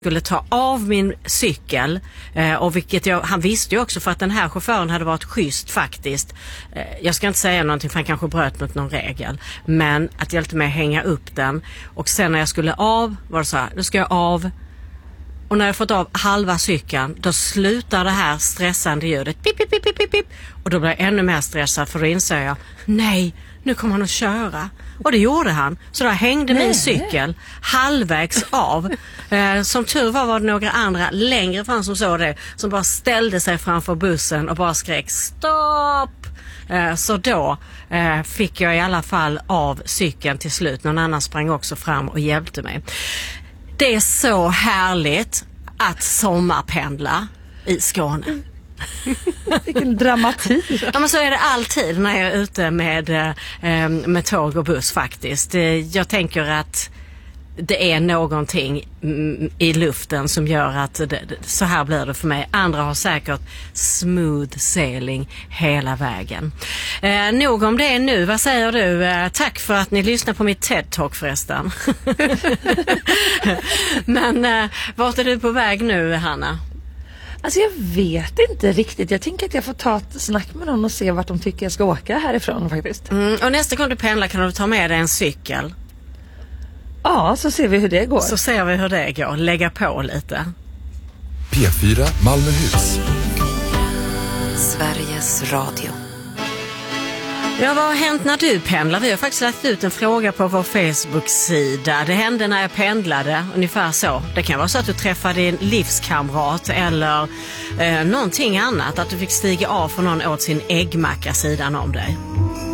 skulle ta av min cykel och vilket han visste ju också för att den här chauffören hade varit schysst faktiskt. Jag ska inte säga någonting för han kanske bröt mot någon regel, men att hjälpte mig att hänga upp den och sen när jag skulle av var det så här, då ska jag av och när jag fått av halva cykeln då slutar det här stressande ljudet pip, pip, pip, pip, pip, pip. Och då blir jag ännu mer stressad för då inser jag, nej, nu kommer han att köra. Och det gjorde han. Så då hängde min cykel halvvägs av. Som tur var det några andra längre fram som såg det. Som bara ställde sig framför bussen och bara skrek stopp. Så då fick jag i alla fall av cykeln till slut. Någon annan sprang också fram och hjälpte mig. Det är så härligt att sommarpendla i Skåne. Vilken dramatik. Ja, men så är det alltid när jag är ute med tåg och buss faktiskt. Jag tänker att det är någonting i luften som gör att så här blir det för mig. Andra har säkert smooth sailing hela vägen. Nog om det nu. Vad säger du? Tack för att ni lyssnar på mitt TED-talk förresten. Men vart är du på väg nu, Hanna? Alltså jag vet inte riktigt. Jag tänker att jag får ta ett snack med någon och se vart de tycker jag ska åka härifrån faktiskt. Och nästa gång du pendlar kan du ta med dig en cykel. Ja, så ser vi hur det går. Så ser vi hur det går. Lägga på lite. P4 Malmöhus. Sveriges Radio. Ja, vad har hänt när du pendlar? Vi har faktiskt lagt ut en fråga på vår Facebook-sida. Det hände när jag pendlade, ungefär så. Det kan vara så att du träffade din livskamrat eller någonting annat. Att du fick stiga av för någon åt sin äggmacka sidan om dig.